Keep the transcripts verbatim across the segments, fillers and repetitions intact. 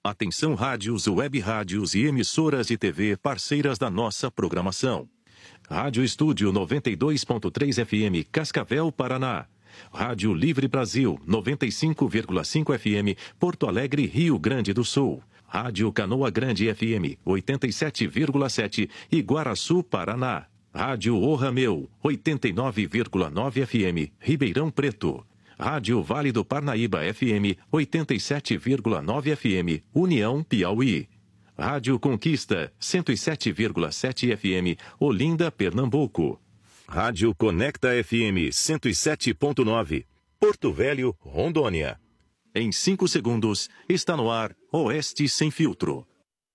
Atenção rádios, web rádios e emissoras de T V parceiras da nossa programação. Rádio Estúdio noventa e dois ponto três F M, Cascavel, Paraná. Rádio Livre Brasil, noventa e cinco vírgula cinco F M, Porto Alegre, Rio Grande do Sul. Rádio Canoa Grande F M, oitenta e sete vírgula sete, Iguaraçu, Paraná. Rádio O Rameu, oitenta e nove vírgula nove F M, Ribeirão Preto. Rádio Vale do Parnaíba F M, oitenta e sete vírgula nove F M, União, Piauí. Rádio Conquista, cento e sete vírgula sete F M, Olinda, Pernambuco. Rádio Conecta F M, cento e sete ponto nove, Porto Velho, Rondônia. Em cinco segundos, está no ar Oeste Sem Filtro.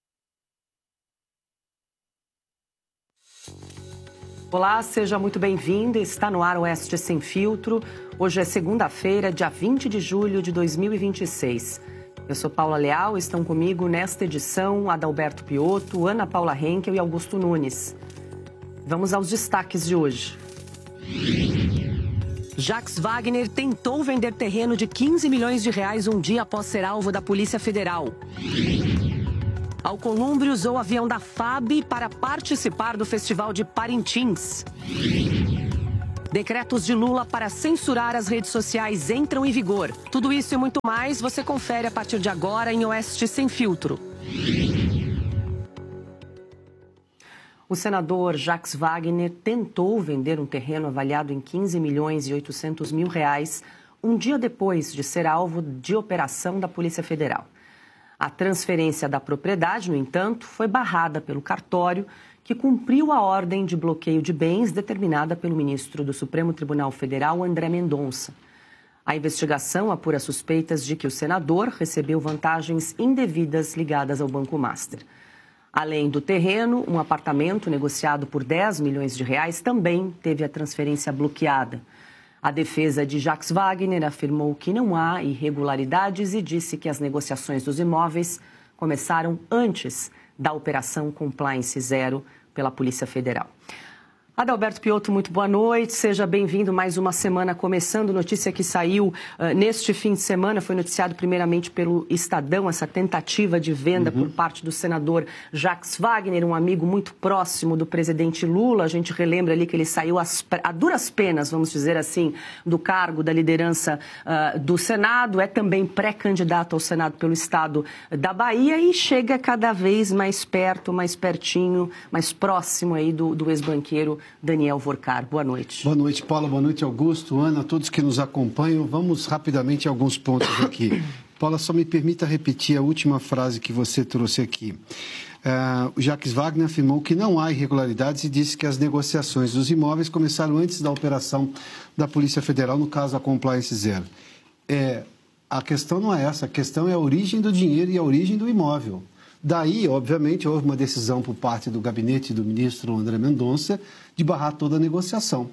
Olá, seja muito bem-vindo. Está no ar Oeste Sem Filtro. Hoje é segunda-feira, dia vinte de julho de dois mil e vinte e seis. Eu sou Paula Leal, estão comigo nesta edição Adalberto Piotto, Ana Paula Henkel e Augusto Nunes. Vamos aos destaques de hoje. Jacques Wagner tentou vender terreno de quinze milhões de reais um dia após ser alvo da Polícia Federal. Alcolumbre usou o avião da F A B para participar do Festival de Parintins. Decretos de Lula para censurar as redes sociais entram em vigor. Tudo isso e muito mais você confere a partir de agora em Oeste Sem Filtro. O senador Jacques Wagner tentou vender um terreno avaliado em quinze milhões e oitocentos mil reais um dia depois de ser alvo de operação da Polícia Federal. A transferência da propriedade, no entanto, foi barrada pelo cartório, que cumpriu a ordem de bloqueio de bens determinada pelo ministro do Supremo Tribunal Federal, André Mendonça. A investigação apura suspeitas de que o senador recebeu vantagens indevidas ligadas ao Banco Master. Além do terreno, um apartamento negociado por dez milhões de reais também teve a transferência bloqueada. A defesa de Jacques Wagner afirmou que não há irregularidades e disse que as negociações dos imóveis começaram antes da Operação Compliance Zero pela Polícia Federal. Adalberto Piotto, muito boa noite, seja bem-vindo. Mais uma semana começando, notícia que saiu uh, neste fim de semana, foi noticiado primeiramente pelo Estadão, essa tentativa de venda uhum. por parte do senador Jacques Wagner, um amigo muito próximo do presidente Lula. A gente relembra ali que ele saiu às, a duras penas, vamos dizer assim, do cargo da liderança uh, do Senado, é também pré-candidato ao Senado pelo estado da Bahia e chega cada vez mais perto, mais pertinho, mais próximo aí do, do ex-banqueiro Daniel Vorcar. Boa noite. Boa noite, Paula. Boa noite, Augusto, Ana, todos que nos acompanham. Vamos rapidamente a alguns pontos aqui. Paula, só me permita repetir a última frase que você trouxe aqui. Uh, o Jacques Wagner afirmou que não há irregularidades e disse que as negociações dos imóveis começaram antes da operação da Polícia Federal, no caso a Compliance Zero. É, a questão não é essa, a questão é a origem do dinheiro e a origem do imóvel. Daí, obviamente, houve uma decisão por parte do gabinete do ministro André Mendonça de barrar toda a negociação.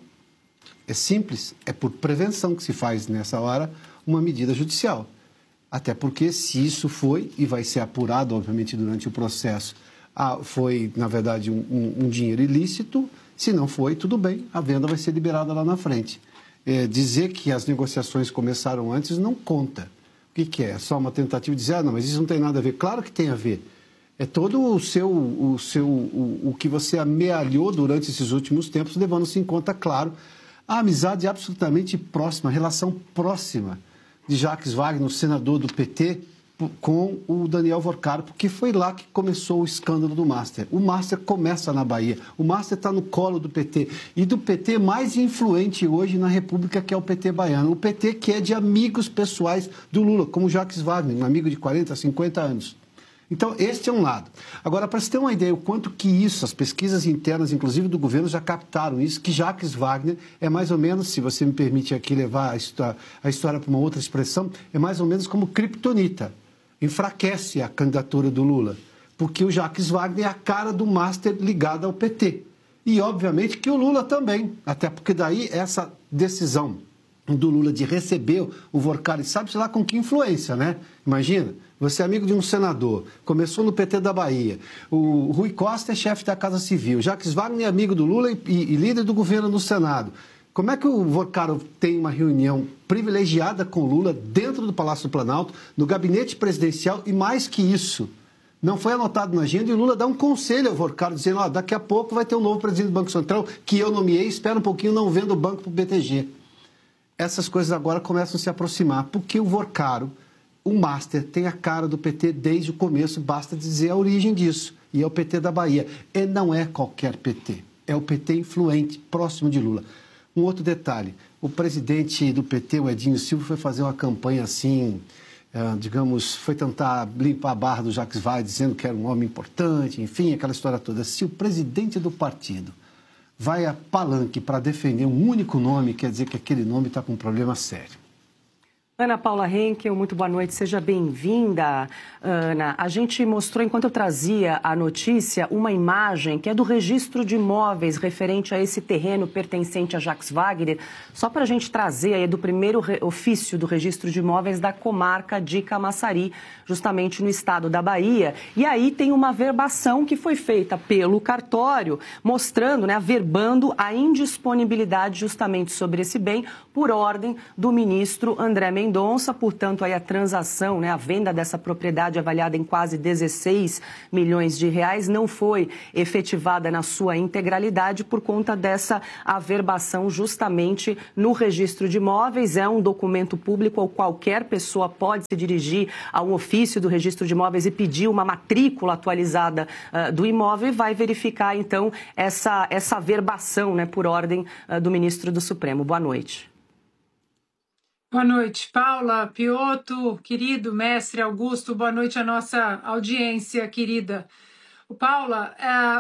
É simples, é por prevenção que se faz nessa hora uma medida judicial. Até porque se isso foi, e vai ser apurado, obviamente, durante o processo, ah, foi, na verdade, um, um, um dinheiro ilícito, se não foi, tudo bem, a venda vai ser liberada lá na frente. É, dizer que as negociações começaram antes não conta. O que, que é? É só uma tentativa de dizer, ah, não, mas isso não tem nada a ver. Claro que tem a ver. É todo o seu, o, seu, o, o que você amealhou durante esses últimos tempos, levando-se em conta, claro, a amizade absolutamente próxima, a relação próxima de Jacques Wagner, o senador do P T, com o Daniel Vorcar, porque foi lá que começou o escândalo do Master. O Master começa na Bahia, o Master está no colo do P T, e do P T mais influente hoje na República, que é o P T baiano. O P T que é de amigos pessoais do Lula, como Jacques Wagner, um amigo de quarenta, cinquenta anos. Então, este é um lado. Agora, para você ter uma ideia, o quanto que isso, as pesquisas internas, inclusive do governo, já captaram isso, que Jacques Wagner é mais ou menos, se você me permite aqui levar a história, a história para uma outra expressão, é mais ou menos como criptonita. Enfraquece a candidatura do Lula, porque o Jacques Wagner é a cara do Master ligado ao P T. E, obviamente, que o Lula também, até porque daí essa decisão do Lula de receber o Vorcar, e sabe-se lá com que influência, né? Imagina, você é amigo de um senador, começou no P T da Bahia, o Rui Costa é chefe da Casa Civil, Jacques Wagner é amigo do Lula e, e, e líder do governo no Senado. Como é que o Vorcaro tem uma reunião privilegiada com Lula dentro do Palácio do Planalto, no gabinete presidencial, e mais que isso, não foi anotado na agenda, e Lula dá um conselho ao Vorcaro, dizendo, ó, daqui a pouco vai ter um novo presidente do Banco Central, que eu nomeei, espera um pouquinho, não vendo o banco para o B T G. Essas coisas agora começam a se aproximar, porque o Vorcaro, o Master, tem a cara do P T desde o começo, basta dizer a origem disso, e é o P T da Bahia. E não é qualquer P T, é o P T influente, próximo de Lula. Um outro detalhe, o presidente do P T, o Edinho Silva, foi fazer uma campanha assim, uh, digamos, foi tentar limpar a barra do Jacques Wagner, dizendo que era um homem importante, enfim, aquela história toda. Se o presidente do partido vai a palanque para defender um único nome, quer dizer que aquele nome está com um problema sério. Ana Paula Henkel, muito boa noite, seja bem-vinda. Ana, a gente mostrou, enquanto eu trazia a notícia, uma imagem que é do registro de imóveis referente a esse terreno pertencente a Jacques Wagner, só para a gente trazer aí do primeiro ofício do registro de imóveis da comarca de Camaçari, justamente no estado da Bahia. E aí tem uma verbação que foi feita pelo cartório, mostrando, né, averbando a indisponibilidade justamente sobre esse bem por ordem do ministro André Mendonça. Portanto, aí a transação, né, a venda dessa propriedade avaliada em quase dezesseis milhões de reais não foi efetivada na sua integralidade por conta dessa averbação justamente no registro de imóveis. É um documento público ao qual qualquer pessoa pode se dirigir a um ofício do registro de imóveis e pedir uma matrícula atualizada uh, do imóvel e vai verificar, então, essa, essa averbação, né, por ordem uh, do ministro do Supremo. Boa noite. Boa noite, Paula, Piotto, querido mestre Augusto, boa noite à nossa audiência querida. O Paula,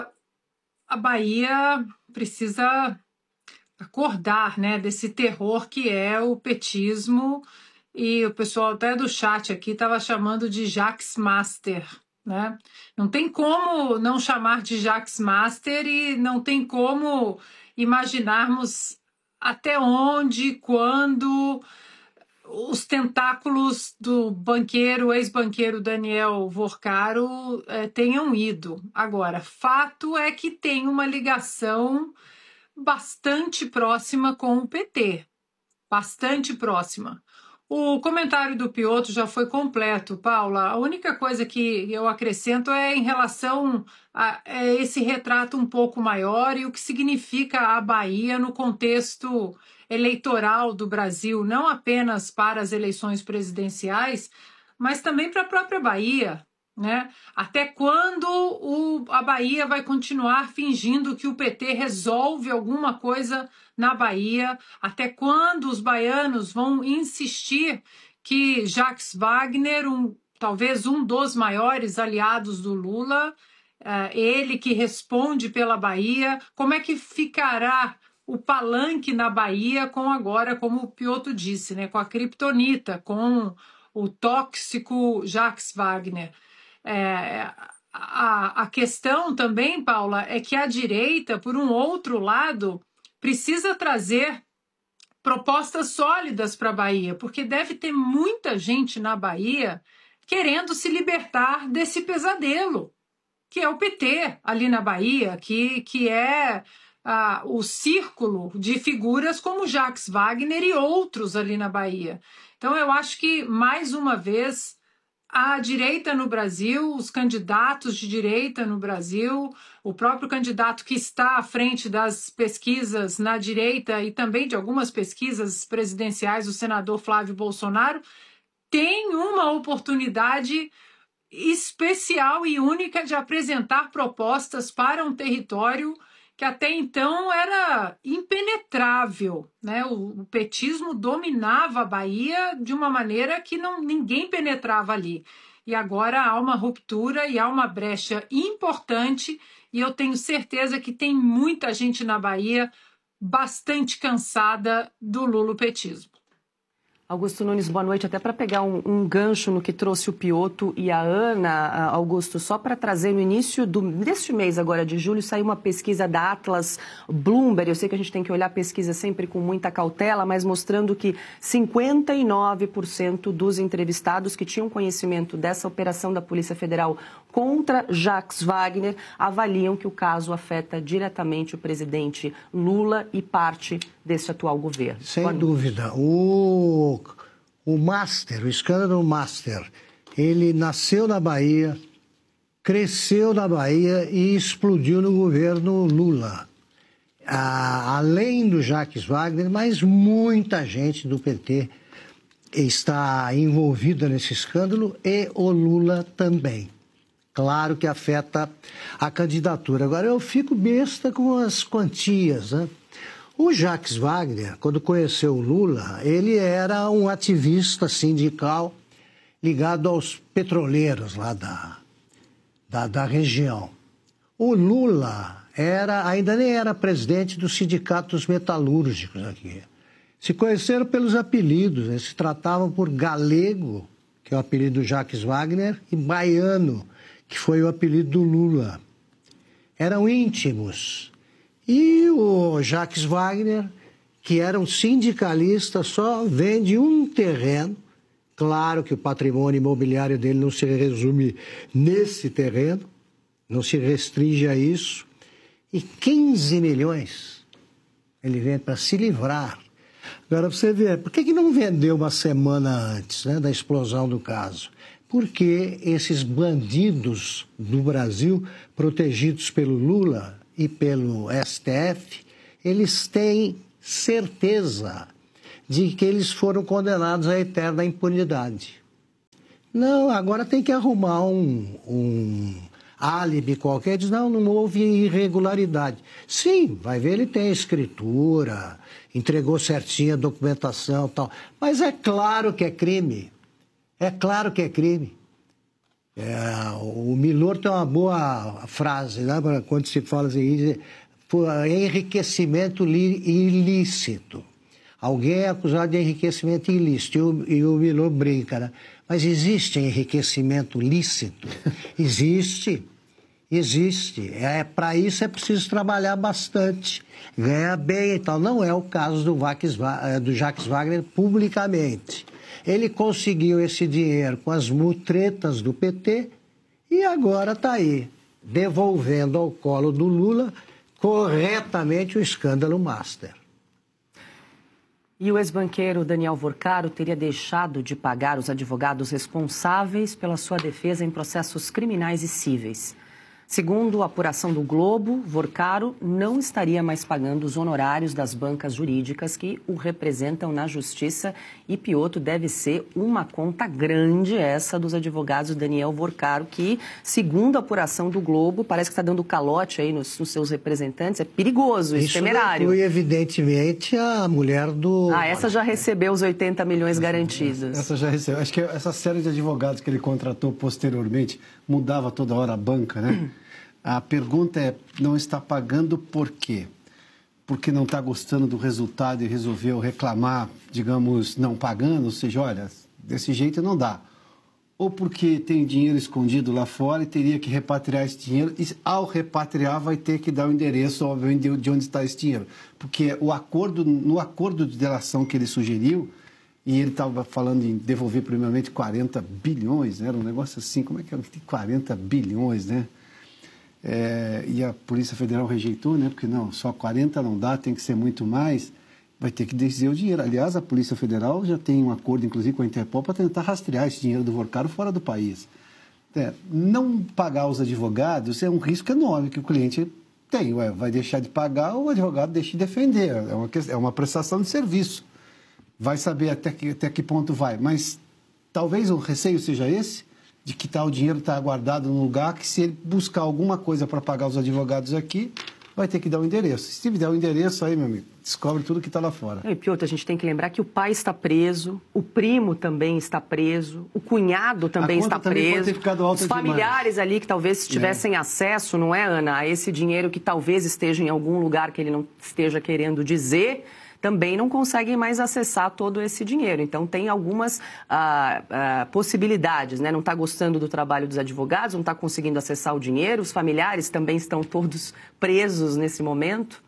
a Bahia precisa acordar, né, desse terror que é o petismo, e o pessoal até do chat aqui estava chamando de Jacques Master, né? Não tem como não chamar de Jacques Master e não tem como imaginarmos até onde, quando os tentáculos do banqueiro, ex-banqueiro Daniel Vorcaro eh, tenham ido. Agora, fato é que tem uma ligação bastante próxima com o P T, bastante próxima. O comentário do Piotto já foi completo, Paula. A única coisa que eu acrescento é em relação a, a esse retrato um pouco maior e o que significa a Bahia no contexto eleitoral do Brasil, não apenas para as eleições presidenciais, mas também para a própria Bahia, né? Até quando o, a Bahia vai continuar fingindo que o P T resolve alguma coisa na Bahia? Até quando os baianos vão insistir que Jacques Wagner, um, talvez um dos maiores aliados do Lula, uh, ele que responde pela Bahia, como é que ficará o palanque na Bahia com agora, como o Piotto disse, né, com a criptonita, com o tóxico Jacques Wagner? É, a, a questão também, Paula, é que a direita, por um outro lado, precisa trazer propostas sólidas para a Bahia, porque deve ter muita gente na Bahia querendo se libertar desse pesadelo, que é o P T ali na Bahia, que, que é ah, o círculo de figuras como Jacques Wagner e outros ali na Bahia. Então, eu acho que, mais uma vez, a direita no Brasil, os candidatos de direita no Brasil, o próprio candidato que está à frente das pesquisas na direita e também de algumas pesquisas presidenciais, o senador Flávio Bolsonaro, tem uma oportunidade especial e única de apresentar propostas para um território que até então era impenetrável, né? O, o petismo dominava a Bahia de uma maneira que não, ninguém penetrava ali. E agora há uma ruptura e há uma brecha importante, e eu tenho certeza que tem muita gente na Bahia bastante cansada do lulopetismo. Augusto Nunes, boa noite. Até para pegar um, um gancho no que trouxe o Piotto e a Ana, Augusto, só para trazer no início do, deste mês agora de julho, saiu uma pesquisa da Atlas Bloomberg. Eu sei que a gente tem que olhar a pesquisa sempre com muita cautela, mas mostrando que cinquenta e nove por cento dos entrevistados que tinham conhecimento dessa operação da Polícia Federal contra Jacques Wagner avaliam que o caso afeta diretamente o presidente Lula e parte deste atual governo. Sem Boa dúvida. O, o Master, o escândalo Master, ele nasceu na Bahia, cresceu na Bahia e explodiu no governo Lula. Ah, além do Jacques Wagner, mas muita gente do P T está envolvida nesse escândalo e o Lula também. Claro que afeta a candidatura. Agora, eu fico besta com as quantias, né? O Jacques Wagner, quando conheceu o Lula, ele era um ativista sindical ligado aos petroleiros lá da, da, da região. O Lula era, ainda nem era presidente dos sindicatos metalúrgicos aqui. Se conheceram pelos apelidos, eles se tratavam por Galego, que é o apelido do Jacques Wagner, e Baiano, que foi o apelido do Lula. Eram íntimos. E o Jacques Wagner, que era um sindicalista, só vende um terreno. Claro que o patrimônio imobiliário dele não se resume nesse terreno, não se restringe a isso. E quinze milhões ele vende para se livrar. Agora, você vê, por que que não vendeu uma semana antes, né, da explosão do caso? Porque esses bandidos do Brasil, protegidos pelo Lula e pelo S T F, eles têm certeza de que eles foram condenados à eterna impunidade. Não, agora tem que arrumar um, um álibi qualquer, diz, não, não houve irregularidade. Sim, vai ver, ele tem escritura, entregou certinho a documentação e tal, mas é claro que é crime. É claro que é crime. É, o Milor tem uma boa frase, né, quando se fala assim, enriquecimento ilícito. Alguém é acusado de enriquecimento ilícito, e o, e o Milor brinca, né? Mas existe enriquecimento lícito? Existe, existe. É, para isso é preciso trabalhar bastante, ganhar bem e tal. Não é o caso do, Vaques, do Jacques Wagner publicamente. Ele conseguiu esse dinheiro com as mutretas do P T e agora está aí, devolvendo ao colo do Lula corretamente o escândalo Master. E o ex-banqueiro Daniel Vorcaro teria deixado de pagar os advogados responsáveis pela sua defesa em processos criminais e cíveis. Segundo a apuração do Globo, Vorcaro não estaria mais pagando os honorários das bancas jurídicas que o representam na justiça e, Piotto, deve ser uma conta grande essa dos advogados do Daniel Vorcaro, que, segundo a apuração do Globo, parece que está dando calote aí nos, nos seus representantes. É perigoso, isso, temerário. Isso inclui, evidentemente, a mulher do... Ah, essa já recebeu os oitenta milhões garantidos. Essa já recebeu. Acho que essa série de advogados que ele contratou posteriormente mudava toda hora a banca, né? A pergunta é, não está pagando por quê? Porque não está gostando do resultado e resolveu reclamar, digamos, não pagando, ou seja, olha, desse jeito não dá. Ou porque tem dinheiro escondido lá fora e teria que repatriar esse dinheiro, e ao repatriar vai ter que dar o endereço, obviamente, de onde está esse dinheiro. Porque o acordo, no acordo de delação que ele sugeriu, e ele estava falando em devolver primeiramente quarenta bilhões, né? Era um negócio assim, como é que é? quarenta bilhões, né? É, e a Polícia Federal rejeitou, né? Porque não, só quarenta não dá, tem que ser muito mais, vai ter que dizer o dinheiro. Aliás, a Polícia Federal já tem um acordo, inclusive, com a Interpol para tentar rastrear esse dinheiro do Vorcaro fora do país. É, não pagar os advogados é um risco enorme que o cliente tem. Ué, vai deixar de pagar, o advogado deixa de defender. É uma, é uma prestação de serviço. Vai saber até que, até que ponto vai. Mas talvez o receio seja esse, de que tal dinheiro está guardado num lugar que, se ele buscar alguma coisa para pagar os advogados aqui, vai ter que dar o endereço. Se der o endereço, aí, meu amigo, descobre tudo que está lá fora. E, Piotto, a gente tem que lembrar que o pai está preso, o primo também está preso, o cunhado também está também preso, pode ter ficado alta os familiares demais. Ali que talvez tivessem é. acesso, não é, Ana, a esse dinheiro que talvez esteja em algum lugar que ele não esteja querendo dizer, também não conseguem mais acessar todo esse dinheiro. Então, tem algumas ah, ah, possibilidades, né? Não está gostando do trabalho dos advogados, não está conseguindo acessar o dinheiro, os familiares também estão todos presos nesse momento.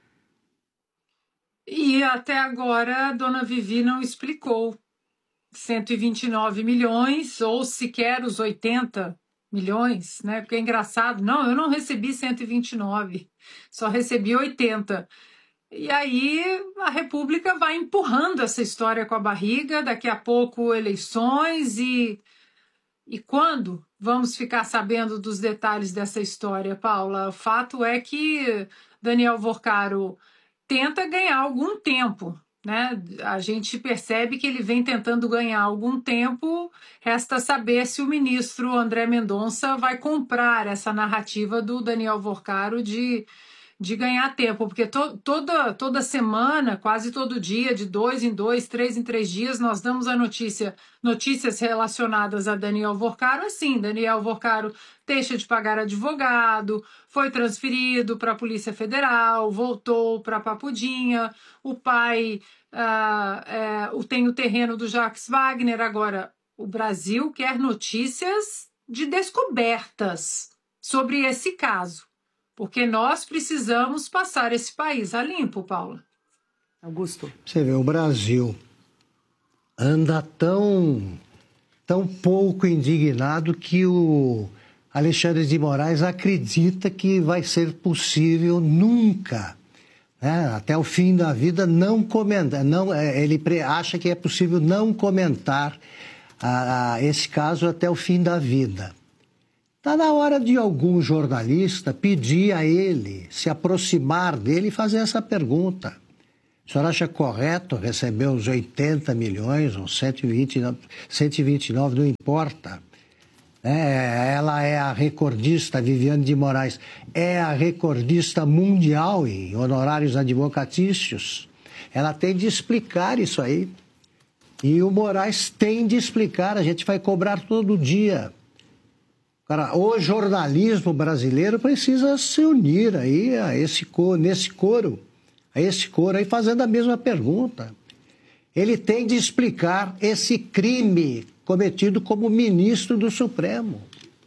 E até agora a dona Vivi não explicou cento e vinte e nove milhões ou sequer os oitenta milhões, né? Porque é engraçado. Não, eu não recebi cento e vinte e nove, só recebi oitenta. E aí a República vai empurrando essa história com a barriga, daqui a pouco eleições e, e quando vamos ficar sabendo dos detalhes dessa história, Paula? O fato é que Daniel Vorcaro tenta ganhar algum tempo, né? A gente percebe que ele vem tentando ganhar algum tempo, resta saber se o ministro André Mendonça vai comprar essa narrativa do Daniel Vorcaro de de ganhar tempo, porque to, toda, toda semana, quase todo dia, de dois em dois, três em três dias, nós damos a notícia, notícias relacionadas a Daniel Vorcaro, assim, Daniel Vorcaro deixa de pagar advogado, foi transferido para a Polícia Federal, voltou para Papudinha, o pai ah, é, tem o terreno do Jacques Wagner. Agora, o Brasil quer notícias de descobertas sobre esse caso, porque nós precisamos passar esse país a limpo, Paula. Augusto. Você vê, o Brasil anda tão, tão pouco indignado que o Alexandre de Moraes acredita que vai ser possível nunca, né, até o fim da vida, não comentar. Não, ele acha que é possível não comentar a, a, esse caso até o fim da vida. Está na hora de algum jornalista pedir a ele, se aproximar dele e fazer essa pergunta. O senhor acha correto receber os oitenta milhões ou cento e vinte e nove, não importa? É, ela é a recordista, Viviane de Moraes, é a recordista mundial em honorários advocatícios. Ela tem de explicar isso aí. E o Moraes tem de explicar, a gente vai cobrar todo dia. Cara, o jornalismo brasileiro precisa se unir aí a esse coro, nesse coro, a esse coro aí fazendo a mesma pergunta. Ele tem de explicar esse crime cometido como ministro do Supremo.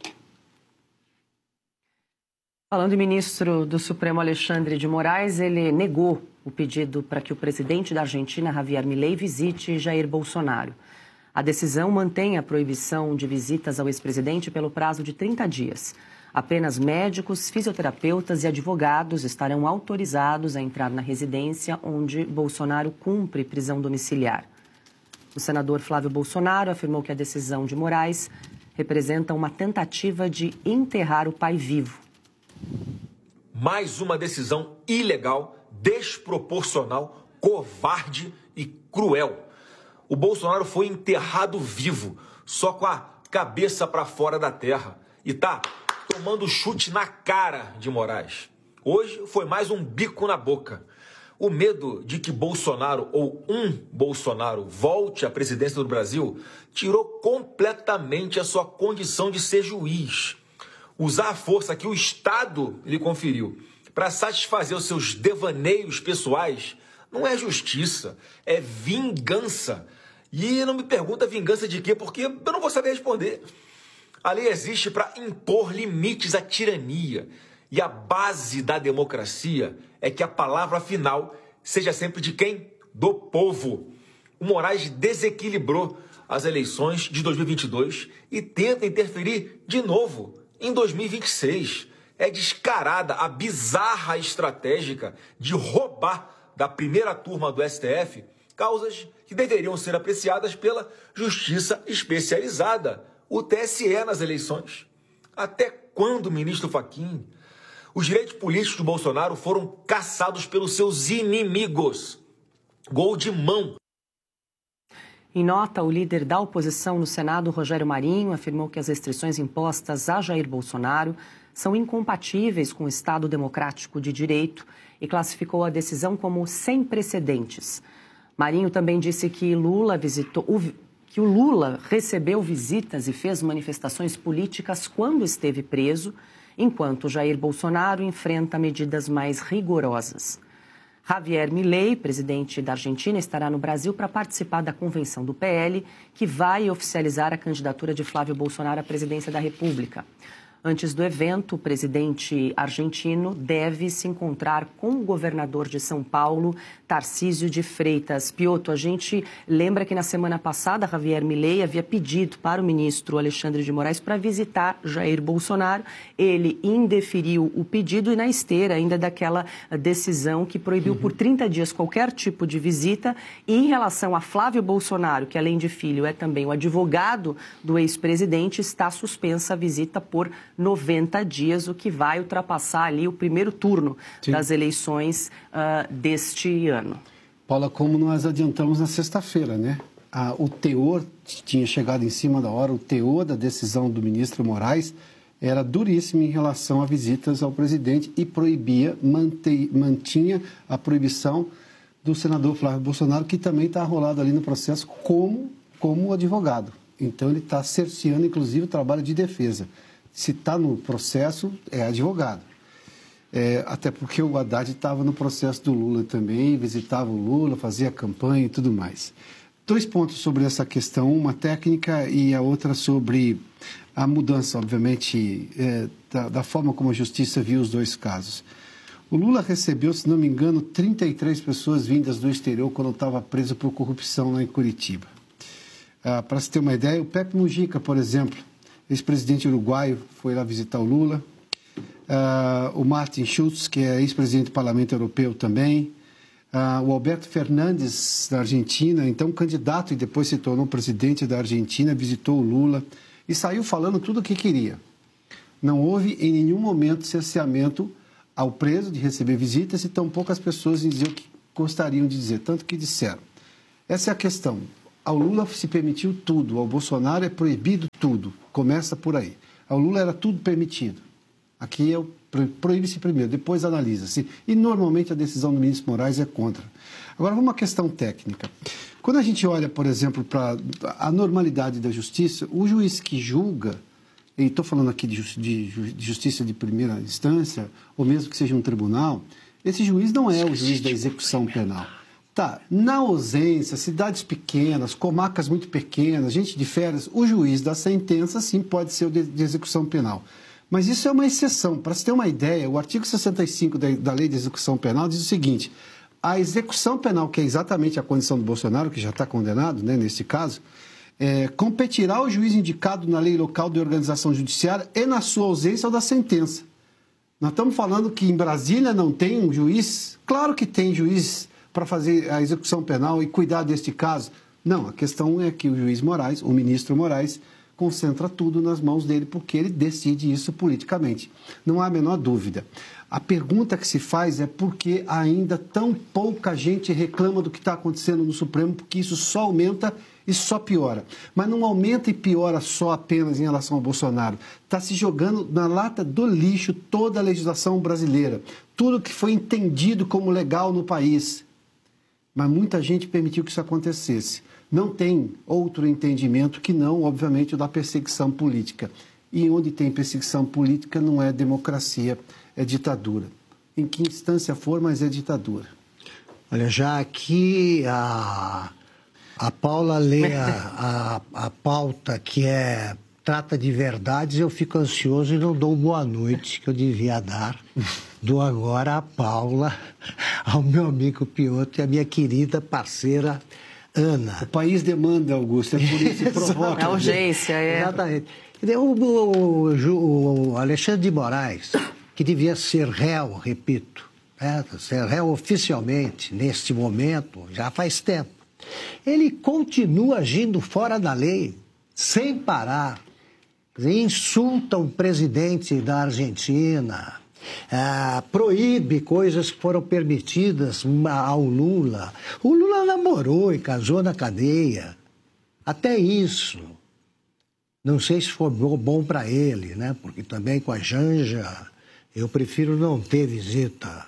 Falando em ministro do Supremo Alexandre de Moraes, ele negou o pedido para que o presidente da Argentina, Javier Milei, visite Jair Bolsonaro. A decisão mantém a proibição de visitas ao ex-presidente pelo prazo de trinta dias. Apenas médicos, fisioterapeutas e advogados estarão autorizados a entrar na residência onde Bolsonaro cumpre prisão domiciliar. O senador Flávio Bolsonaro afirmou que a decisão de Moraes representa uma tentativa de enterrar o pai vivo. Mais uma decisão ilegal, desproporcional, covarde e cruel. O Bolsonaro foi enterrado vivo, só com a cabeça para fora da terra. E tá tomando chute na cara de Moraes. Hoje foi mais um bico na boca. O medo de que Bolsonaro ou um Bolsonaro volte à presidência do Brasil tirou completamente a sua condição de ser juiz. Usar a força que o Estado lhe conferiu para satisfazer os seus devaneios pessoais não é justiça, é vingança. E não me pergunta vingança de quê, porque eu não vou saber responder. A lei existe para impor limites à tirania. E a base da democracia é que a palavra final seja sempre de quem? Do povo. O Moraes desequilibrou as eleições de dois mil e vinte e dois e tenta interferir de novo em dois mil e vinte e seis. É descarada a bizarra estratégia de roubar da primeira turma do S T F causas que deveriam ser apreciadas pela Justiça Especializada, o T S E, nas eleições. Até quando, ministro Fachin? Os direitos políticos do Bolsonaro foram caçados pelos seus inimigos. Gol de mão. Em nota, o líder da oposição no Senado, Rogério Marinho, afirmou que as restrições impostas a Jair Bolsonaro são incompatíveis com o Estado democrático de direito e classificou a decisão como sem precedentes. Marinho também disse que Lula visitou, que o Lula recebeu visitas e fez manifestações políticas quando esteve preso, enquanto Jair Bolsonaro enfrenta medidas mais rigorosas. Javier Milei, presidente da Argentina, estará no Brasil para participar da convenção do P L, que vai oficializar a candidatura de Flávio Bolsonaro à presidência da República. Antes do evento, o presidente argentino deve se encontrar com o governador de São Paulo, Tarcísio de Freitas. Piotr, a gente lembra que na semana passada, Javier Milei havia pedido para o ministro Alexandre de Moraes para visitar Jair Bolsonaro. Ele indeferiu o pedido e na esteira ainda daquela decisão que proibiu uhum. por trinta dias qualquer tipo de visita. E em relação a Flávio Bolsonaro, que além de filho é também o advogado do ex-presidente, está suspensa a visita por noventa dias, o que vai ultrapassar ali o primeiro turno Sim. das eleições uh, deste ano. Paula, como nós adiantamos na sexta-feira, né? Ah, o teor tinha chegado em cima da hora, o teor da decisão do ministro Moraes era duríssimo em relação a visitas ao presidente e proibia, mante, mantinha a proibição do senador Flávio Bolsonaro, que também está arrolado ali no processo como, como advogado. Então, ele está cerceando, inclusive, o trabalho de defesa. Se está no processo, é advogado. É, até porque o Haddad estava no processo do Lula também, visitava o Lula, fazia campanha e tudo mais. Dois pontos sobre essa questão, uma técnica e a outra sobre a mudança, obviamente, é, da, da forma como a Justiça viu os dois casos. O Lula recebeu, se não me engano, trinta e três pessoas vindas do exterior quando estava preso por corrupção lá em Curitiba. Ah, para se ter uma ideia, o Pepe Mujica, por exemplo, ex-presidente uruguaio, foi lá visitar o Lula. Uh, o Martin Schulz, que é ex-presidente do Parlamento Europeu também. Uh, o Alberto Fernandes, da Argentina, então candidato e depois se tornou presidente da Argentina, visitou o Lula e saiu falando tudo o que queria. Não houve em nenhum momento cerceamento ao preso de receber visitas e tão poucas pessoas diziam o que gostariam de dizer, tanto que disseram. Essa é a questão. Ao Lula se permitiu tudo, ao Bolsonaro é proibido tudo. Começa por aí. Ao Lula era tudo permitido. Aqui é proíbe-se primeiro, depois analisa-se. E normalmente a decisão do ministro Moraes é contra. Agora, vamos a uma questão técnica. Quando a gente olha, por exemplo, para a normalidade da justiça, o juiz que julga, e estou falando aqui de, de, de justiça de primeira instância, ou mesmo que seja um tribunal, esse juiz não é o juiz da execução penal. Tá, na ausência, cidades pequenas, comarcas muito pequenas, gente de férias, o juiz da sentença, sim, pode ser o de, de execução penal. Mas isso é uma exceção. Para se ter uma ideia, o artigo sessenta e cinco da, da Lei de Execução Penal diz o seguinte: a execução penal, que é exatamente a condição do Bolsonaro, que já está condenado, né, nesse caso, é, competirá ao juiz indicado na lei local de organização judiciária e na sua ausência ou da sentença. Nós estamos falando que em Brasília não tem um juiz? Claro que tem juiz para fazer a execução penal e cuidar deste caso. Não, a questão é que o juiz Moraes, o ministro Moraes, concentra tudo nas mãos dele, porque ele decide isso politicamente. Não há a menor dúvida. A pergunta que se faz é por que ainda tão pouca gente reclama do que está acontecendo no Supremo, porque isso só aumenta e só piora. Mas não aumenta e piora só apenas em relação ao Bolsonaro. Está se jogando na lata do lixo toda a legislação brasileira, tudo que foi entendido como legal no país. Mas muita gente permitiu que isso acontecesse. Não tem outro entendimento que não, obviamente, o da perseguição política. E onde tem perseguição política não é democracia, é ditadura. Em que instância for, mas é ditadura. Olha, já aqui a, a Paula lê a, a, a pauta que é trata de verdades, eu fico ansioso e não dou boa noite, que eu devia dar. Dou agora a Paula, ao meu amigo Piotr e a minha querida parceira Ana. O país demanda, Augusto, é por isso que provoca. É urgência, é. Exatamente. O, o, o Alexandre de Moraes, que devia ser réu, repito, né, ser réu oficialmente, neste momento, já faz tempo, ele continua agindo fora da lei, sem parar. Insulta o presidente da Argentina, ah, proíbe coisas que foram permitidas ao Lula. O Lula namorou e casou na cadeia. Até isso. Não sei se foi bom para ele, né? Porque também com a Janja eu prefiro não ter visita,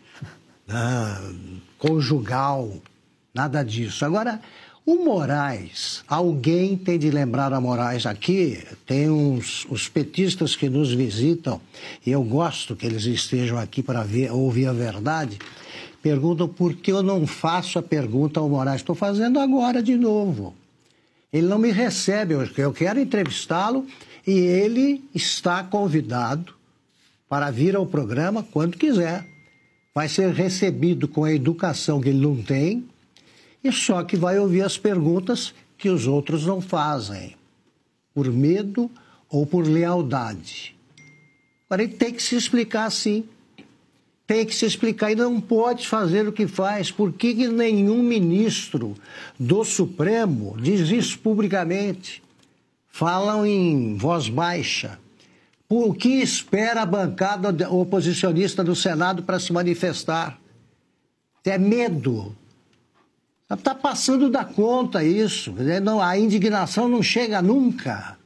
né, conjugal, nada disso. Agora, o Moraes, alguém tem de lembrar a Moraes aqui, tem uns os petistas que nos visitam, e eu gosto que eles estejam aqui para ver, ouvir a verdade, perguntam por que eu não faço a pergunta ao Moraes. Estou fazendo agora de novo. Ele não me recebe, eu quero entrevistá-lo e ele está convidado para vir ao programa quando quiser. Vai ser recebido com a educação que ele não tem e só que vai ouvir as perguntas que os outros não fazem, por medo ou por lealdade. Agora ele tem que se explicar sim. Tem que se explicar e não pode fazer o que faz. Por que que nenhum ministro do Supremo diz isso publicamente? Falam em voz baixa. O que espera a bancada oposicionista do Senado para se manifestar? É medo. Está passando da conta isso. A indignação não chega nunca.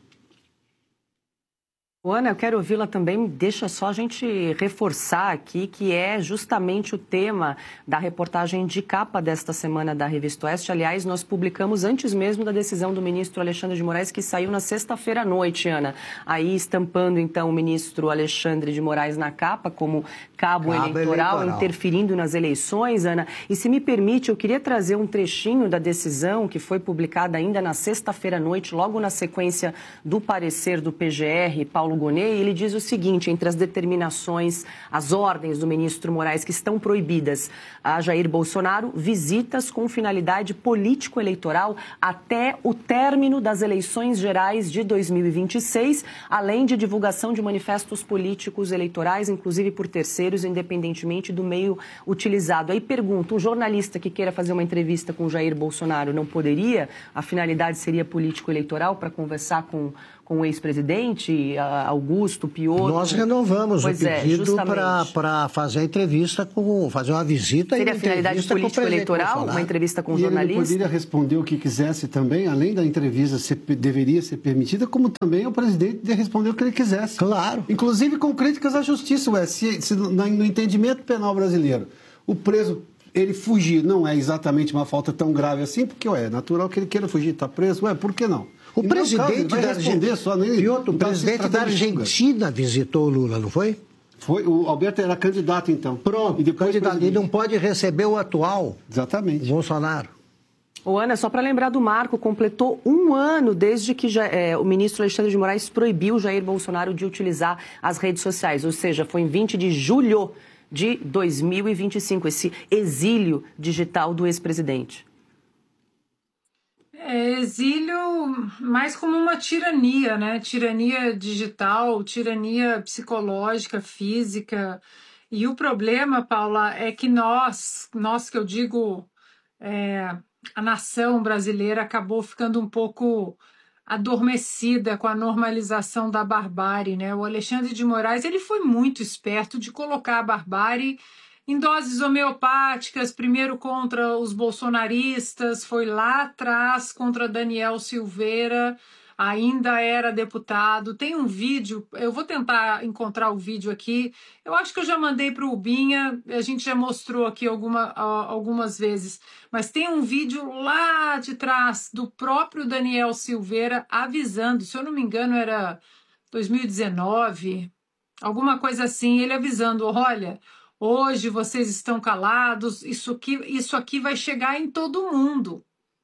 Ana, eu quero ouvi-la também, deixa só a gente reforçar aqui que é justamente o tema da reportagem de capa desta semana da Revista Oeste. Aliás, nós publicamos antes mesmo da decisão do ministro Alexandre de Moraes, que saiu na sexta-feira à noite, Ana. Aí estampando, então, o ministro Alexandre de Moraes na capa como cabo, cabo eleitoral, eleitoral, interferindo nas eleições, Ana. E se me permite, eu queria trazer um trechinho da decisão que foi publicada ainda na sexta-feira à noite, logo na sequência do parecer do P G R, Paulo Gonet, ele diz o seguinte, entre as determinações, as ordens do ministro Moraes que estão proibidas a Jair Bolsonaro, visitas com finalidade político-eleitoral até o término das eleições gerais de dois mil e vinte e seis, além de divulgação de manifestos políticos eleitorais, inclusive por terceiros, independentemente do meio utilizado. Aí pergunto, um jornalista que queira fazer uma entrevista com Jair Bolsonaro não poderia? A finalidade seria político-eleitoral para conversar com com o ex-presidente, Augusto, Piotr? Nós renovamos pois o pedido é, para fazer a entrevista, com, fazer uma visita Seria e a finalidade político-eleitoral, uma entrevista com o jornalista? Ele poderia responder o que quisesse também, além da entrevista ser, deveria ser permitida, como também o presidente de responder o que ele quisesse. Claro. Inclusive com críticas à justiça, ué, se, se no, no entendimento penal brasileiro, o preso, ele fugir não é exatamente uma falta tão grave assim, porque ué, é natural que ele queira fugir, está preso, ué, por que não? O e presidente da Argentina, só, nem, e outro, o presidente da Argentina visitou o Lula, não foi? Foi, o Alberto era candidato então. Pronto, e depois candidato, ele não pode receber o atual. Exatamente. Bolsonaro. Ô, Ana, só para lembrar do marco, completou um ano desde que já, é, o ministro Alexandre de Moraes proibiu Jair Bolsonaro de utilizar as redes sociais, ou seja, foi em vinte de julho de dois mil e vinte e cinco, esse exílio digital do ex-presidente. É, exílio mais como uma tirania, né? Tirania digital, tirania psicológica, física. E o problema, Paula, é que nós, nós que eu digo, é, a nação brasileira acabou ficando um pouco adormecida com a normalização da barbárie, né? O Alexandre de Moraes, ele foi muito esperto de colocar a barbárie em doses homeopáticas, primeiro contra os bolsonaristas, foi lá atrás contra Daniel Silveira, ainda era deputado. Tem um vídeo, eu vou tentar encontrar o vídeo aqui, eu acho que eu já mandei para o Ubinha, a gente já mostrou aqui alguma, algumas vezes, mas tem um vídeo lá de trás do próprio Daniel Silveira avisando, se eu não me engano era dois mil e dezenove, alguma coisa assim, ele avisando, olha... Hoje vocês estão calados, isso aqui, isso aqui vai chegar em todo mundo.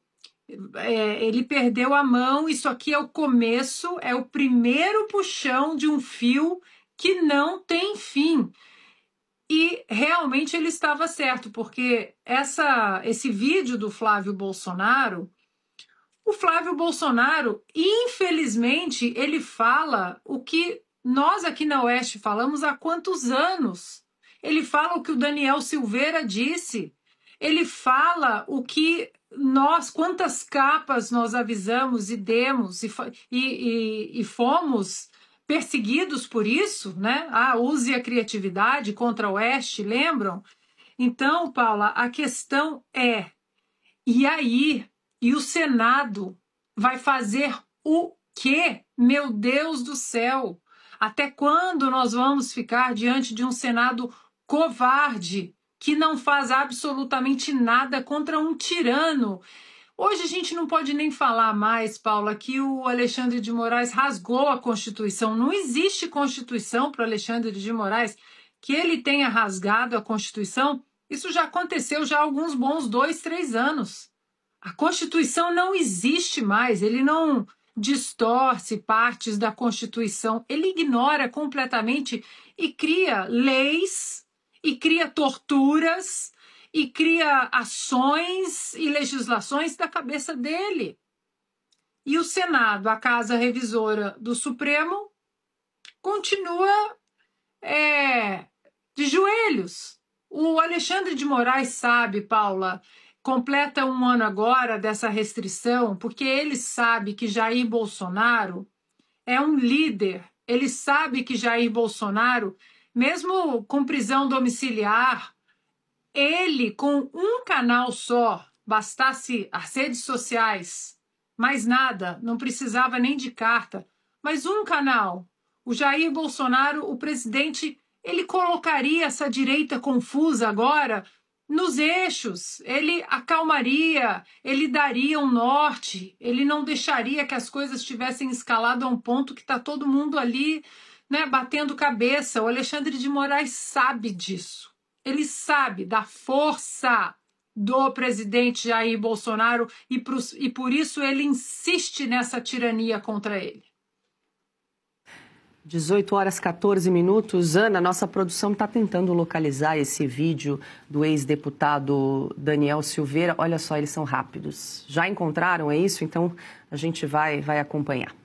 É, ele perdeu a mão, isso aqui é o começo, é o primeiro puxão de um fio que não tem fim. E realmente ele estava certo, porque essa, esse vídeo do Flávio Bolsonaro, o Flávio Bolsonaro, infelizmente, ele fala o que nós aqui na Oeste falamos há quantos anos? Ele fala o que o Daniel Silveira disse. Ele fala o que nós, quantas capas nós avisamos e demos e, e, e fomos perseguidos por isso, né? Ah, use a criatividade contra o Oeste, lembram? Então, Paula, a questão é, e aí? E o Senado vai fazer o quê? Meu Deus do céu! Até quando nós vamos ficar diante de um Senado covarde, que não faz absolutamente nada contra um tirano? Hoje a gente não pode nem falar mais, Paula, que o Alexandre de Moraes rasgou a Constituição. Não existe Constituição para Alexandre de Moraes. Que ele tenha rasgado a Constituição, isso já aconteceu já há alguns bons dois, três anos. A Constituição não existe mais, ele não distorce partes da Constituição, ele ignora completamente e cria leis, e cria torturas, e cria ações e legislações da cabeça dele. E o Senado, a Casa Revisora do Supremo, continua é, de joelhos. O Alexandre de Moraes sabe, Paula, completa um ano agora dessa restrição, porque ele sabe que Jair Bolsonaro é um líder, ele sabe que Jair Bolsonaro, mesmo com prisão domiciliar, ele com um canal só, bastasse as redes sociais, mais nada, não precisava nem de carta, mas um canal, o Jair Bolsonaro, o presidente, ele colocaria essa direita confusa agora nos eixos, ele acalmaria, ele daria um norte, ele não deixaria que as coisas tivessem escalado a um ponto que está todo mundo ali, né, batendo cabeça. O Alexandre de Moraes sabe disso. Ele sabe da força do presidente Jair Bolsonaro e por, e por isso ele insiste nessa tirania contra ele. dezoito horas e quatorze minutos. Ana, nossa produção está tentando localizar esse vídeo do ex-deputado Daniel Silveira. Olha só, eles são rápidos. Já encontraram, é isso? Então a gente vai, vai acompanhar.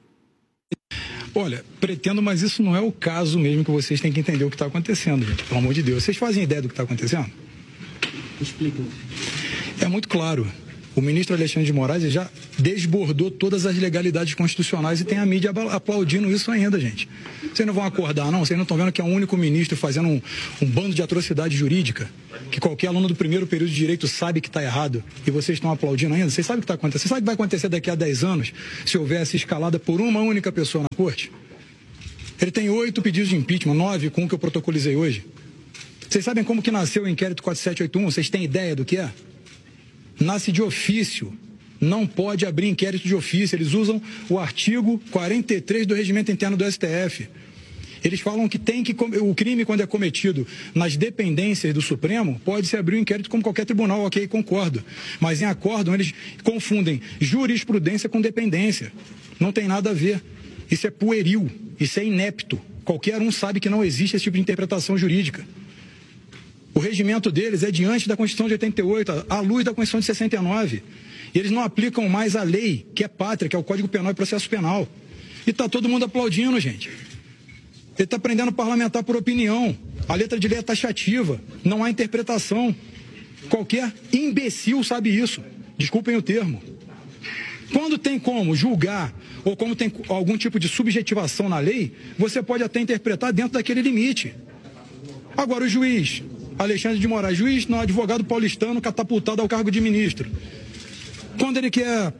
Olha, pretendo, mas isso não é o caso mesmo, que vocês têm que entender o que está acontecendo, gente. Pelo amor de Deus. Vocês fazem ideia do que está acontecendo? Explica. É muito claro. O ministro Alexandre de Moraes já desbordou todas as legalidades constitucionais e tem a mídia aplaudindo isso ainda, gente. Vocês não vão acordar, não? Vocês não estão vendo que é o único ministro fazendo um, um bando de atrocidade jurídica? Que qualquer aluno do primeiro período de direito sabe que está errado e vocês estão aplaudindo ainda? Vocês sabem o que está acontecendo? Vocês sabem o que vai acontecer daqui a dez anos se houver essa escalada por uma única pessoa na corte? Ele tem oito pedidos de impeachment, nove com o que eu protocolizei hoje. Vocês sabem como que nasceu o inquérito quatro sete oito um? Vocês têm ideia do que é? Nasce de ofício, não pode abrir inquérito de ofício. Eles usam o artigo quarenta e três do Regimento Interno do S T F. Eles falam que tem que o crime, quando é cometido nas dependências do Supremo, pode-se abrir um inquérito como qualquer tribunal, ok, concordo. Mas em acórdão eles confundem jurisprudência com dependência. Não tem nada a ver. Isso é pueril, isso é inepto. Qualquer um sabe que não existe esse tipo de interpretação jurídica. O regimento deles é diante da Constituição de oitenta e oito, à luz da Constituição de sessenta e nove. E eles não aplicam mais a lei, que é pátria, que é o Código Penal e Processo Penal. E está todo mundo aplaudindo, gente. Ele está prendendo parlamentar por opinião. A letra de lei é taxativa, não há interpretação. Qualquer imbecil sabe isso. Desculpem o termo. Quando tem como julgar, ou como tem algum tipo de subjetivação na lei, você pode até interpretar dentro daquele limite. Agora, o juiz Alexandre de Moraes, juiz, não, advogado paulistano catapultado ao cargo de ministro. Quando ele quer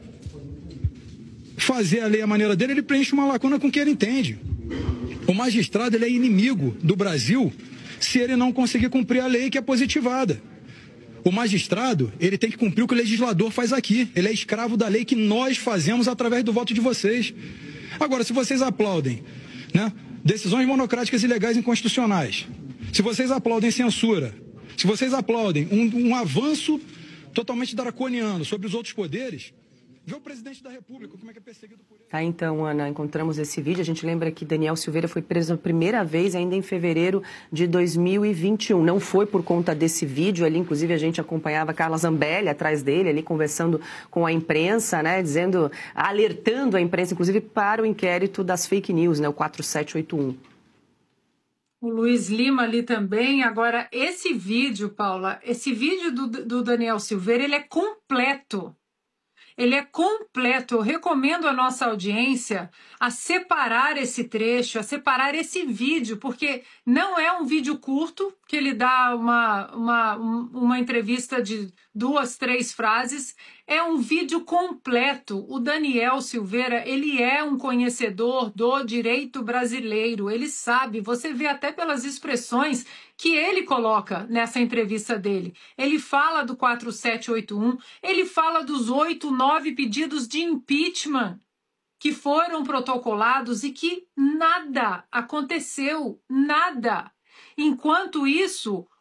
fazer a lei à maneira dele, ele preenche uma lacuna com o que ele entende. O magistrado, ele é inimigo do Brasil se ele não conseguir cumprir a lei que é positivada. O magistrado, ele tem que cumprir o que o legislador faz aqui. Ele é escravo da lei que nós fazemos através do voto de vocês. Agora, se vocês aplaudem, né, decisões monocráticas e ilegais inconstitucionais, se vocês aplaudem censura, se vocês aplaudem um, um avanço totalmente draconiano sobre os outros poderes, vê o presidente da República, como é que é perseguido por ele. Tá, então, Ana, encontramos esse vídeo. A gente lembra que Daniel Silveira foi preso a primeira vez ainda em fevereiro de dois mil e vinte e um. Não foi por conta desse vídeo ali, inclusive a gente acompanhava a Carla Zambelli atrás dele, ali conversando com a imprensa, né, dizendo, alertando a imprensa, inclusive, para o inquérito das fake news, né, o quatro sete oito um. O Luiz Lima ali também. Agora, esse vídeo, Paula, esse vídeo do, do Daniel Silveira, ele é completo. Ele é completo. Eu recomendo à nossa audiência a separar esse trecho, a separar esse vídeo, porque não é um vídeo curto, que ele dá uma, uma, uma entrevista de duas, três frases. É um vídeo completo. O Daniel Silveira, ele é um conhecedor do direito brasileiro. Ele sabe, você vê até pelas expressões que ele coloca nessa entrevista dele. Ele fala do quatro sete oito um, ele fala dos oito, nove pedidos de impeachment que foram protocolados e que nada aconteceu, nada. Enquanto isso,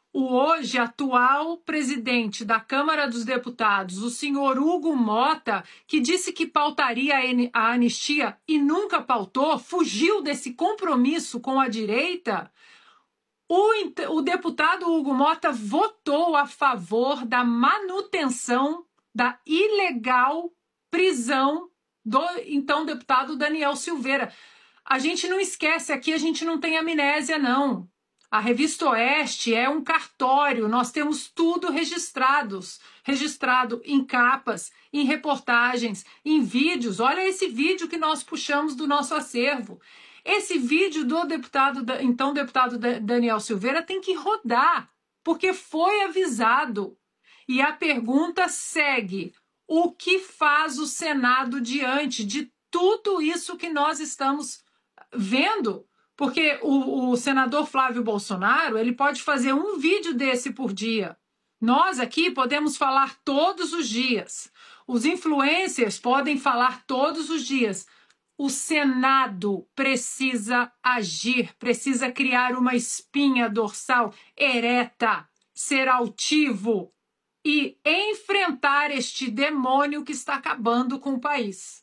o hoje atual presidente da Câmara dos Deputados, o senhor Hugo Mota, que disse que pautaria a anistia e nunca pautou, fugiu desse compromisso com a direita, o, o deputado Hugo Mota votou a favor da manutenção da ilegal prisão do então deputado Daniel Silveira. A gente não esquece aqui, a gente não tem amnésia, não. A Revista Oeste é um cartório, nós temos tudo registrados, registrado em capas, em reportagens, em vídeos. Olha esse vídeo que nós puxamos do nosso acervo. Esse vídeo do deputado, então deputado Daniel Silveira tem que rodar, porque foi avisado. E a pergunta segue: o que faz o Senado diante de tudo isso que nós estamos vendo? Porque o, o senador Flávio Bolsonaro, ele pode fazer um vídeo desse por dia. Nós aqui podemos falar todos os dias. Os influencers podem falar todos os dias. O Senado precisa agir, precisa criar uma espinha dorsal ereta, ser altivo e enfrentar este demônio que está acabando com o país.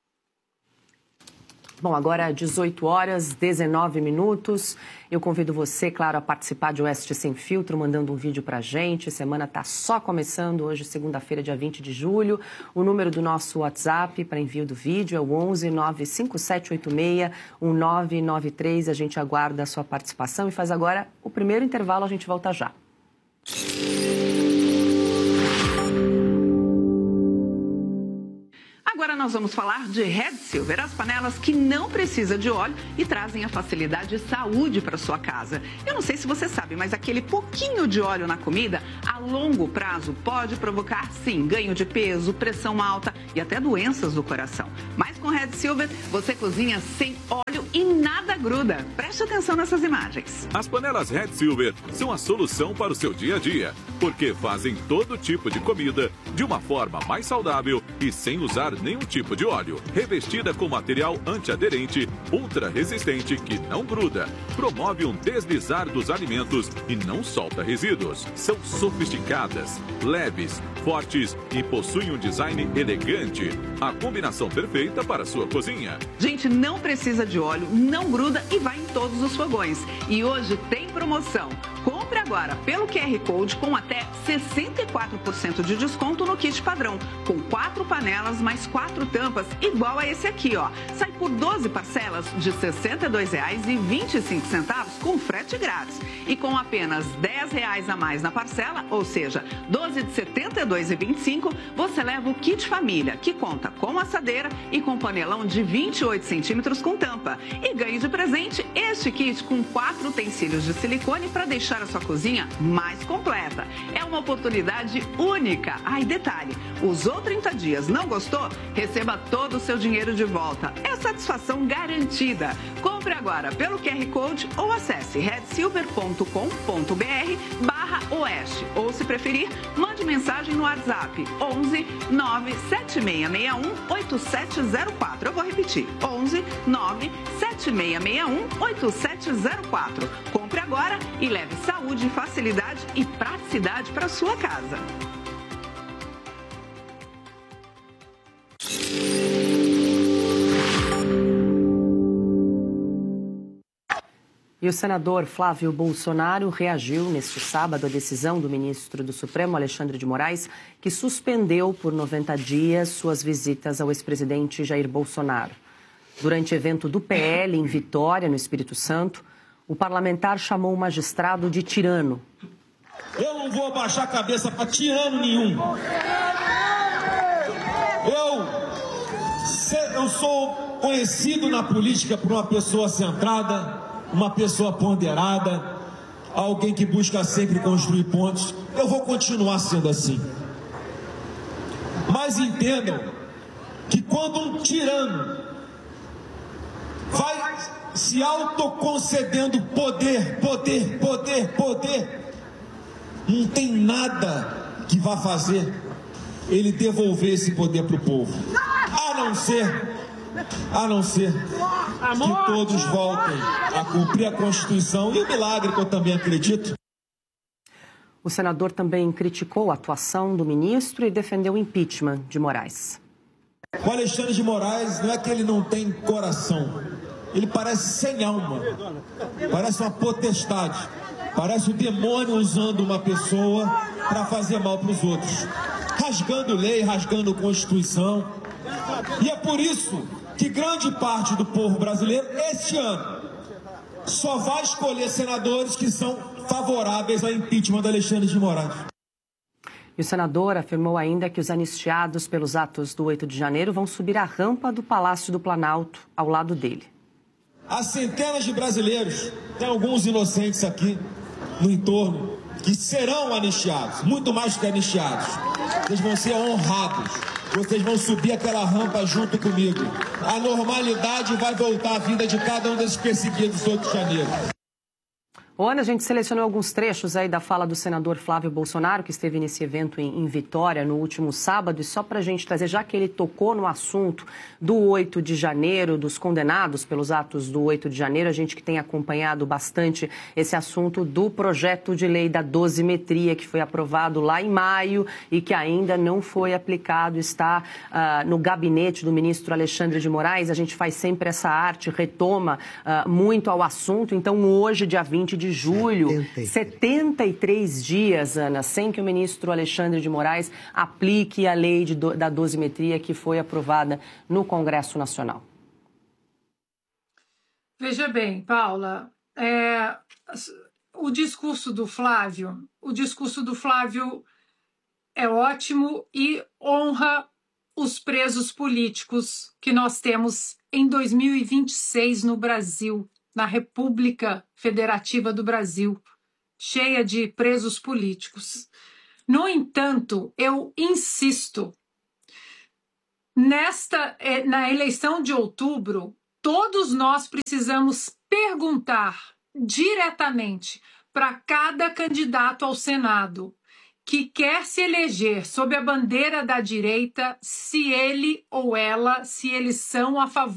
Bom, agora dezoito horas, dezenove minutos. Eu convido você, claro, a participar de Oeste Sem Filtro, mandando um vídeo pra gente. A semana tá só começando, hoje, segunda-feira, dia vinte de julho. O número do nosso WhatsApp para envio do vídeo é o onze nove cinco sete oito seis um nove nove três. A gente aguarda a sua participação e faz agora o primeiro intervalo, a gente volta já. Agora nós vamos falar de Red Silver, as panelas que não precisam de óleo e trazem a facilidade e saúde para sua casa. Eu não sei se você sabe, mas aquele pouquinho de óleo na comida, a longo prazo, pode provocar, sim, ganho de peso, pressão alta e até doenças do coração. Mas com Red Silver, você cozinha sem óleo e nada gruda. Preste atenção nessas imagens. As panelas Red Silver são a solução para o seu dia a dia, porque fazem todo tipo de comida de uma forma mais saudável e sem usar nenhum tipo de óleo. Revestida com material antiaderente, ultra resistente que não gruda, promove um deslizar dos alimentos e não solta resíduos. São sofisticadas, leves, fortes e possuem um design elegante. A combinação perfeita para a sua cozinha. Gente, não precisa de óleo, não gruda e vai em todos os fogões. E hoje tem promoção. Compre agora pelo Q R Code com até sessenta e quatro por cento de desconto no kit padrão, com quatro panelas mais quatro tampas, igual a esse aqui, ó. Sai por doze parcelas de sessenta e dois reais e vinte e cinco centavos com frete grátis. E com apenas dez reais a mais na parcela, ou seja, doze de setenta e dois reais e vinte e cinco centavos, você leva o kit família, que conta com assadeira e com panelão de vinte e oito centímetros com tampa. E ganhe de presente este kit com quatro utensílios de silicone para deixar a sua cozinha mais completa. É uma oportunidade única. Ah, e detalhe, usou trinta dias, não gostou? Receba todo o seu dinheiro de volta. É satisfação garantida. Compre agora pelo Q R Code ou acesse red silver ponto com ponto br barra oeste. Ou, se preferir, mande mensagem no WhatsApp onze nove sete seis seis um oito sete zero quatro. Eu vou repetir, onze nove sete seis seis um oito sete zero quatro. Compre agora e leve saúde, facilidade e praticidade para sua casa. E o senador Flávio Bolsonaro reagiu neste sábado à decisão do ministro do Supremo, Alexandre de Moraes, que suspendeu por noventa dias suas visitas ao ex-presidente Jair Bolsonaro. Durante evento do P L em Vitória, no Espírito Santo, o parlamentar chamou o magistrado de tirano. Eu não vou abaixar a cabeça para tirano nenhum. Eu, eu sou conhecido na política por uma pessoa centrada, uma pessoa ponderada, alguém que busca sempre construir pontos. Eu vou continuar sendo assim. Mas entendam que quando um tirano vai se autoconcedendo poder, poder, poder, poder, não tem nada que vá fazer ele devolver esse poder para o povo. A não ser, a não ser que todos voltem a cumprir a Constituição e o milagre que eu também acredito. O senador também criticou a atuação do ministro e defendeu o impeachment de Moraes. O Alexandre de Moraes não é que ele não tem coração, ele parece sem alma, parece uma potestade, parece o demônio usando uma pessoa para fazer mal para os outros, rasgando lei, rasgando Constituição. E é por isso que grande parte do povo brasileiro, este ano, só vai escolher senadores que são favoráveis ao impeachment do Alexandre de Moraes. E o senador afirmou ainda que os anistiados pelos atos do oito de janeiro vão subir a rampa do Palácio do Planalto ao lado dele. Há centenas de brasileiros, tem alguns inocentes aqui no entorno, que serão anistiados, muito mais do que anistiados. Eles vão ser honrados. Vocês vão subir aquela rampa junto comigo. A normalidade vai voltar à vida de cada um desses perseguidos do oito de janeiro. Ana, a gente selecionou alguns trechos aí da fala do senador Flávio Bolsonaro, que esteve nesse evento em, em Vitória no último sábado, e só para a gente trazer, já que ele tocou no assunto do oito de janeiro, dos condenados pelos atos do oito de janeiro, a gente que tem acompanhado bastante esse assunto do projeto de lei da dosimetria, que foi aprovado lá em maio e que ainda não foi aplicado, está uh, no gabinete do ministro Alexandre de Moraes. A gente faz sempre essa arte, retoma uh, muito ao assunto, então hoje, dia vinte de julho, setenta e três dias, Ana, sem que o ministro Alexandre de Moraes aplique a lei de do, da dosimetria que foi aprovada no Congresso Nacional. Veja bem, Paula, é, o discurso do Flávio, o discurso do Flávio é ótimo e honra os presos políticos que nós temos em dois mil e vinte e seis no Brasil, na República Federativa do Brasil, cheia de presos políticos. No entanto, eu insisto, nesta, na eleição de outubro, todos nós precisamos perguntar diretamente para cada candidato ao Senado que quer se eleger sob a bandeira da direita, se ele ou ela, se eles são a favor